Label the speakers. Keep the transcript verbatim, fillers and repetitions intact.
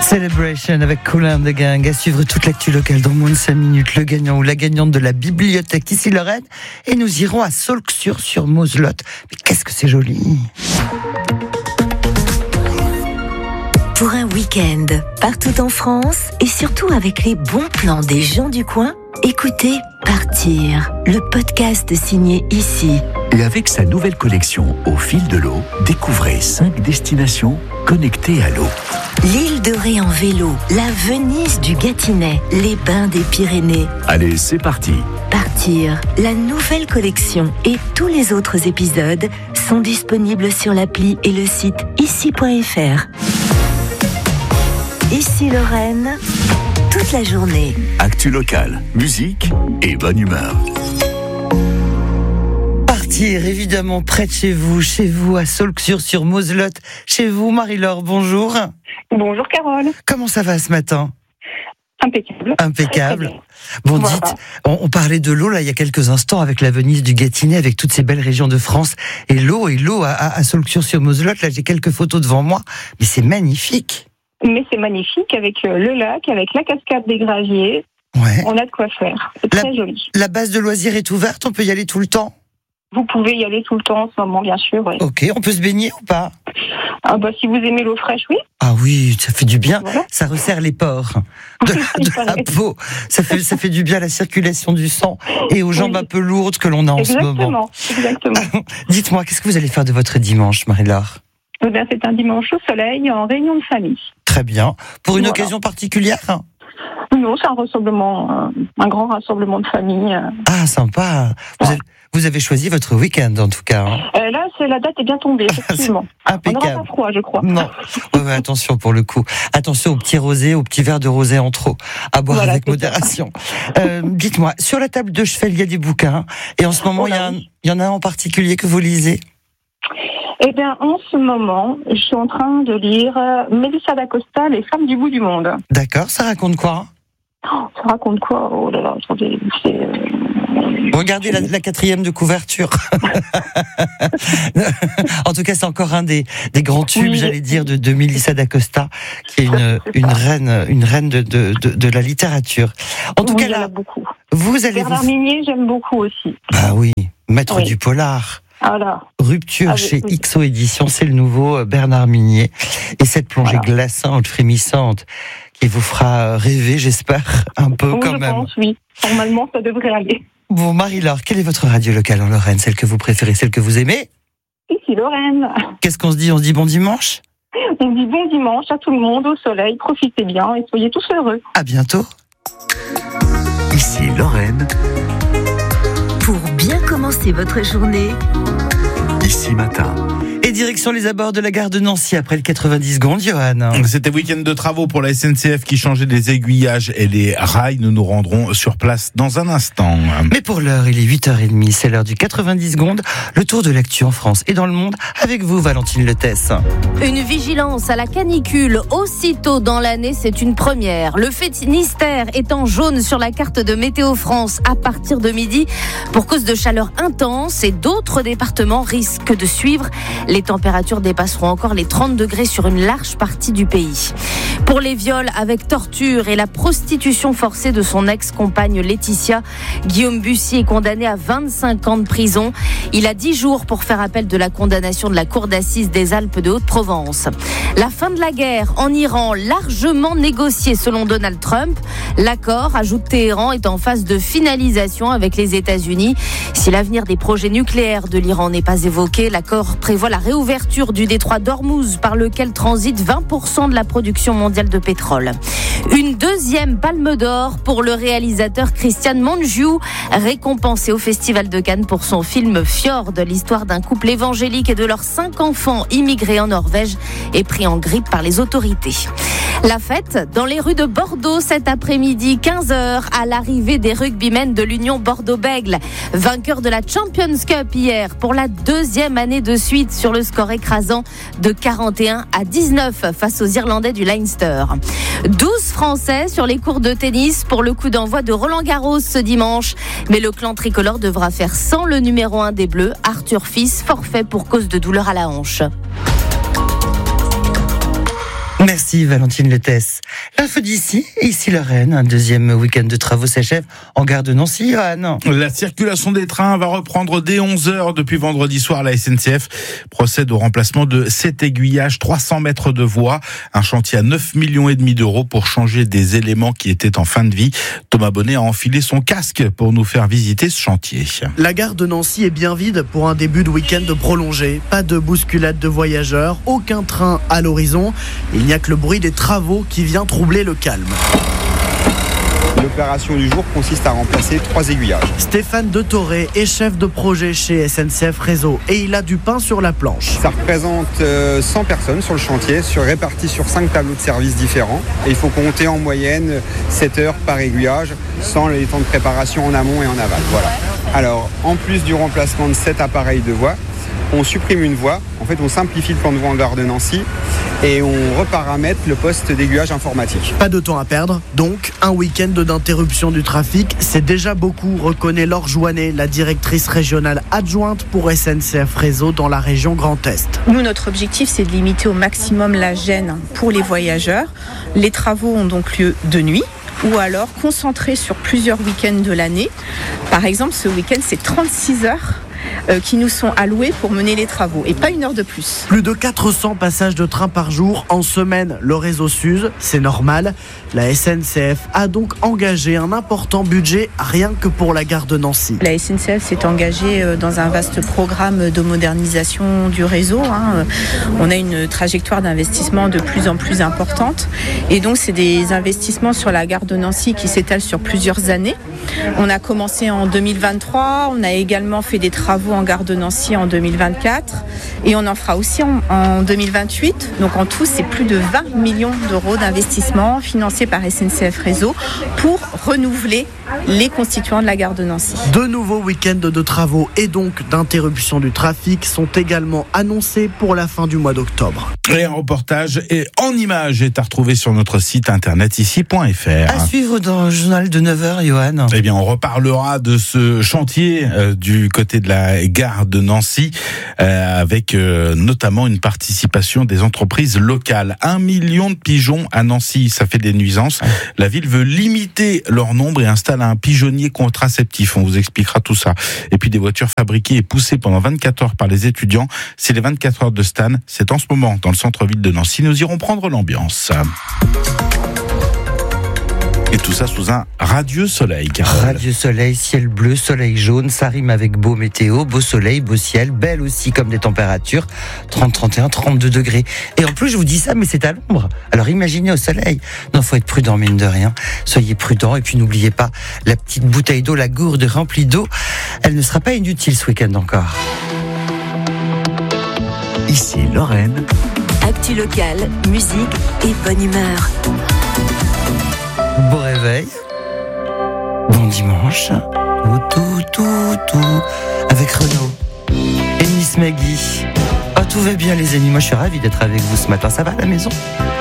Speaker 1: Celebration avec Kool and the Gang. À suivre toute l'actu locale dans moins de cinq minutes. Le gagnant ou la gagnante de la bibliothèque ici Lorraine. Et nous irons à Saulxures sur Moselotte. Mais qu'est-ce que c'est joli!
Speaker 2: Pour un week-end, partout en France et surtout avec les bons plans des gens du coin, écoutez Partir, le podcast signé Ici.
Speaker 3: Et avec sa nouvelle collection Au fil de l'eau, découvrez cinq destinations connectées à l'eau.
Speaker 2: L'île de Ré en vélo, la Venise du Gâtinais, les bains des Pyrénées.
Speaker 3: Allez, c'est parti.
Speaker 2: Partir, la nouvelle collection et tous les autres épisodes sont disponibles sur l'appli et le site ici point f r. Ici Lorraine, toute la journée.
Speaker 3: Actu locale, musique et bonne humeur.
Speaker 1: Partir, évidemment, près de chez vous, chez vous, à Saulxures sur Moselotte. Chez vous, Marie-Laure, bonjour.
Speaker 4: Bonjour Carole.
Speaker 1: Comment ça va ce matin?
Speaker 4: Impeccable.
Speaker 1: Impeccable.
Speaker 4: Très, très
Speaker 1: Bon,
Speaker 4: voilà.
Speaker 1: dites, on, on parlait de l'eau là il y a quelques instants avec la Venise du Gâtinais, avec toutes ces belles régions de France. Et l'eau, et l'eau à, à, à Saulxures sur Moselotte, là j'ai quelques photos devant moi, mais c'est magnifique.
Speaker 4: Mais c'est magnifique avec euh, le lac, avec la cascade des Graviers.
Speaker 1: Ouais.
Speaker 4: On a de quoi faire. C'est
Speaker 1: La-
Speaker 4: très joli.
Speaker 1: La base de loisirs est ouverte, on peut y aller tout le temps?
Speaker 4: Vous pouvez y aller tout le temps en ce moment, bien sûr. Ouais.
Speaker 1: Ok, on peut se baigner ou pas?
Speaker 4: Ah bah, si vous aimez l'eau fraîche, oui.
Speaker 1: Ah oui, ça fait du bien,
Speaker 4: Voilà.
Speaker 1: ça resserre les pores de, de la peau, ça fait, ça fait du bien à la circulation du sang et aux jambes
Speaker 4: Oui.
Speaker 1: un peu lourdes que l'on a en ce moment.
Speaker 4: Exactement. Exactement.
Speaker 1: Dites-moi, qu'est-ce que vous allez faire de votre dimanche, Marie-Laure?
Speaker 4: Eh bien, c'est un dimanche au soleil en réunion de famille.
Speaker 1: Très bien. Pour une
Speaker 4: Voilà.
Speaker 1: occasion particulière?
Speaker 4: Non, c'est un rassemblement, euh, un grand rassemblement de famille. euh.
Speaker 1: Ah, sympa. Vous avez, vous avez choisi votre week-end, en tout cas. Hein.
Speaker 4: Euh, là, c'est, la date est bien tombée, effectivement. On n'aura
Speaker 1: Impeccable.
Speaker 4: pas froid, je crois.
Speaker 1: Non. Ouais, ouais, attention pour le coup. Attention au petit rosé, au petit verre de rosé en trop. À boire
Speaker 4: Voilà,
Speaker 1: avec
Speaker 4: c'est
Speaker 1: modération. Euh, dites-moi, sur la table de chevet, il y a des bouquins. Et en ce moment,
Speaker 4: Oh
Speaker 1: il y,
Speaker 4: là
Speaker 1: a un-
Speaker 4: oui.
Speaker 1: il y en a un en particulier que vous lisez?
Speaker 4: Eh bien, en ce moment, je suis en train de lire euh, Mélissa d'Acosta, Les femmes du bout du monde.
Speaker 1: D'accord, ça raconte quoi?
Speaker 4: Oh, ça raconte quoi? Oh là là, attendez, c'est... euh,
Speaker 1: Regardez la, la quatrième de couverture. En tout cas, c'est encore un des, des grands tubes,
Speaker 4: Oui.
Speaker 1: j'allais dire, de, de Mélissa d'Acosta, qui est une, une reine, une reine de, de, de, de la littérature. En tout
Speaker 4: oui,
Speaker 1: cas,
Speaker 4: il y en a
Speaker 1: là,
Speaker 4: beaucoup.
Speaker 1: vous allez
Speaker 4: Bernard
Speaker 1: vous...
Speaker 4: Minier, j'aime beaucoup aussi.
Speaker 1: Ah oui, maître
Speaker 4: Oui.
Speaker 1: du polar.
Speaker 4: Voilà.
Speaker 1: Rupture
Speaker 4: Avec-
Speaker 1: chez
Speaker 4: oui.
Speaker 1: X O Éditions, c'est le nouveau euh, Bernard Minier. Et cette plongée
Speaker 4: Voilà.
Speaker 1: glaçante, frémissante, qui vous fera rêver, j'espère, un peu
Speaker 4: Oui,
Speaker 1: quand
Speaker 4: je
Speaker 1: même.
Speaker 4: pense, oui. Normalement, ça devrait aller.
Speaker 1: Bon, Marie-Laure, quelle est votre radio locale en Lorraine? Celle que vous préférez, celle que vous aimez?
Speaker 4: Ici, Lorraine.
Speaker 1: Qu'est-ce qu'on se dit? On se dit bon dimanche?
Speaker 4: On dit bon dimanche à tout le monde, au soleil, profitez bien et soyez tous heureux.
Speaker 1: À bientôt.
Speaker 3: Ici Lorraine,
Speaker 2: Pour bien commencer votre journée,
Speaker 3: ici matin.
Speaker 1: Et direction les abords de la gare de Nancy après le quatre-vingt-dix secondes, Johan.
Speaker 5: C'était week-end de travaux pour la S N C F qui changeait les aiguillages et les rails. Nous nous rendrons sur place dans un instant.
Speaker 1: Mais pour l'heure, il est huit heures trente, c'est l'heure du quatre-vingt-dix secondes. Le tour de l'actu en France et dans le monde avec vous, Valentine Letesse.
Speaker 6: Une vigilance à la canicule aussitôt dans l'année, c'est une première. Le Finistère est en jaune sur la carte de Météo France à partir de midi pour cause de chaleur intense et d'autres départements risquent de suivre. Les températures dépasseront encore les trente degrés sur une large partie du pays. Pour les viols avec torture et la prostitution forcée de son ex-compagne Laetitia, Guillaume Bussy est condamné à vingt-cinq ans de prison. Il a dix jours pour faire appel de la condamnation de la cour d'assises des Alpes de Haute-Provence. La fin de la guerre en Iran, largement négociée selon Donald Trump. L'accord, ajoute Téhéran, est en phase de finalisation avec les États-Unis. Si l'avenir des projets nucléaires de l'Iran n'est pas évoqué, l'accord prévoit la réouverture du détroit d'Ormuz par lequel transite vingt pour cent de la production mondiale de pétrole. Une deuxième palme d'or pour le réalisateur Christian Mungiu, récompensé au Festival de Cannes pour son film Fjord, l'histoire d'un couple évangélique et de leurs cinq enfants immigrés en Norvège et pris en grippe par les autorités. La fête dans les rues de Bordeaux cet après-midi, quinze heures, à l'arrivée des rugbymen de l'Union Bordeaux-Bègles. Vainqueur de la Champions Cup hier pour la deuxième année de suite sur le score écrasant de quarante et un à dix-neuf face aux Irlandais du Leinster. douze Français sur les cours de tennis pour le coup d'envoi de Roland-Garros ce dimanche. Mais le clan tricolore devra faire sans le numéro un des Bleus, Arthur Fils, forfait pour cause de douleur à la hanche.
Speaker 1: Merci Valentine Letès. L'info d'ici, et ici Lorraine, un deuxième week-end de travaux s'achève en gare de Nancy, Johan.
Speaker 5: La circulation des trains va reprendre dès onze heures. Depuis vendredi soir, la S N C F procède au remplacement de sept aiguillages, trois cents mètres de voies. Un chantier à neuf millions et demi d'euros pour changer des éléments qui étaient en fin de vie. Thomas Bonnet a enfilé son casque pour nous faire visiter ce chantier.
Speaker 7: La gare de Nancy est bien vide pour un début de week-end prolongé. Pas de bousculade de voyageurs, aucun train à l'horizon. Il n'y a que le bruit des travaux qui vient troubler le calme.
Speaker 8: L'opération du jour consiste à remplacer trois aiguillages.
Speaker 7: Stéphane De Toré est chef de projet chez S N C F Réseau et il a du pain sur la planche.
Speaker 8: Ça représente cent personnes sur le chantier, sur, réparties sur cinq tableaux de service différents. Et il faut compter en moyenne sept heures par aiguillage, sans les temps de préparation en amont et en aval. Voilà. Alors, en plus du remplacement de sept appareils de voie, on supprime une voie. En fait, on simplifie le plan de voie en gare de Nancy et on reparamètre le poste d'aiguillage informatique.
Speaker 7: Pas de temps à perdre, donc un week-end d'interruption du trafic, c'est déjà beaucoup, reconnaît Laure Joannet, la directrice régionale adjointe pour S N C F Réseau dans la région Grand Est.
Speaker 9: Nous, notre objectif, c'est de limiter au maximum la gêne pour les voyageurs. Les travaux ont donc lieu de nuit, ou alors concentrés sur plusieurs week-ends de l'année. Par exemple, ce week-end, c'est trente-six heures euh, qui nous sont allouées pour mener les travaux, et pas une heure de plus.
Speaker 7: Plus de quatre cents passages de train par jour en semaine. Le réseau s'use, c'est normal. La S N C F a donc engagé un important budget rien que pour la gare de Nancy.
Speaker 9: La S N C F s'est engagée dans un vaste programme de modernisation du réseau. On a une trajectoire d'investissement de plus en plus importante. Et donc, c'est des investissements sur la gare de Nancy qui s'étalent sur plusieurs années. On a commencé en deux mille vingt-trois, on a également fait des travaux en gare de Nancy en deux mille vingt-quatre et on en fera aussi en, en deux mille vingt-huit. Donc en tout, c'est plus de vingt millions d'euros d'investissement financés par S N C F Réseau pour renouveler les constituants de la gare de Nancy.
Speaker 7: De nouveaux week-ends de travaux et donc d'interruption du trafic sont également annoncés pour la fin du mois d'octobre.
Speaker 5: Et un reportage et en images est à retrouver sur notre site internet ici point f r.
Speaker 1: À suivre dans le journal de neuf heures, Johan.
Speaker 5: Eh bien, on reparlera de ce chantier euh, du côté de la gare de Nancy, euh, avec euh, notamment une participation des entreprises locales. Un million de pigeons à Nancy, ça fait des nuisances. La ville veut limiter leur nombre et installe un pigeonnier contraceptif. On vous expliquera tout ça. Et puis des voitures fabriquées et poussées pendant vingt-quatre heures par les étudiants. C'est les vingt-quatre heures de Stan. C'est en ce moment dans le centre-ville de Nancy. Nous irons prendre l'ambiance. Et tout ça sous un radieux soleil, Carole.
Speaker 1: Radieux soleil, ciel bleu, soleil jaune, ça rime avec beau météo, beau soleil, beau ciel, belle aussi comme des températures, trente, trente et un, trente-deux degrés. Et en plus, je vous dis ça, mais c'est à l'ombre. Alors imaginez au soleil. Non, faut être prudent, mine de rien. Soyez prudent et puis n'oubliez pas la petite bouteille d'eau, la gourde remplie d'eau. Elle ne sera pas inutile ce week-end encore.
Speaker 3: Ici Lorraine.
Speaker 2: Actu locale, musique et bonne humeur.
Speaker 1: Beau réveil, bon dimanche, tout, tout, tout, tout, avec Renaud et Miss Maggie. Oh, tout va bien les amis, moi je suis ravi d'être avec vous ce matin, ça va à la maison ?